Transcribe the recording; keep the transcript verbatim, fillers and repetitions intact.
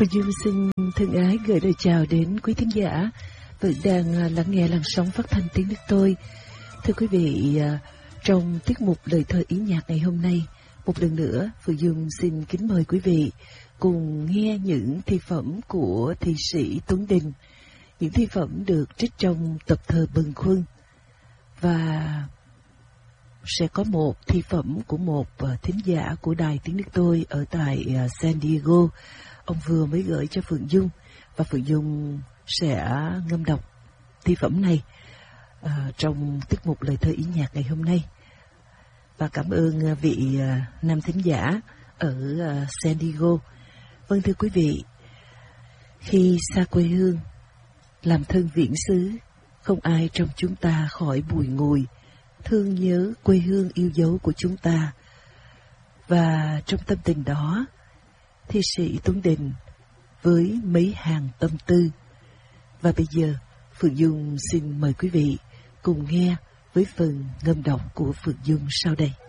Phương Dung xin thân ái gửi lời chào đến quý thính giả vẫn đang lắng nghe làn sóng phát thanh tiếng nước tôi. Thưa quý vị, trong tiết mục lời thơ ý nhạc ngày hôm nay, một lần nữa Phương Dung xin kính mời quý vị cùng nghe những thi phẩm của thi sĩ Tuấn Đình. Những thi phẩm được trích trong tập thơ Bần Khuâng, và sẽ có một thi phẩm của một thính giả của đài tiếng nước tôi ở tại San Diego. Ông vừa mới gửi cho Phượng Dung, và Phượng Dung sẽ ngâm đọc thi phẩm này uh, trong tiết mục lời thơ ý nhạc ngày hôm nay. Và cảm ơn vị uh, nam thính giả ở uh, San Diego. Vâng, thưa quý vị, khi xa quê hương, làm thân viễn xứ, không ai trong chúng ta khỏi bùi ngùi, thương nhớ quê hương yêu dấu của chúng ta. Và trong tâm tình đó, thi sĩ Tuấn Đình với mấy hàng tâm tư. Và bây giờ, Phượng Dung xin mời quý vị cùng nghe với phần ngâm đọc của Phượng Dung sau đây.